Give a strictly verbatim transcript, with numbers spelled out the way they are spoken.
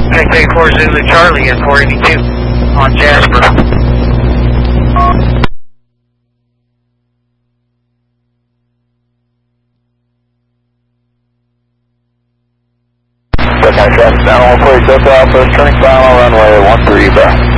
Take four Zulu Charlie at four eighty-two on Jasper. Set my traffic down, one forty, take off, first turning final runway one three, bro.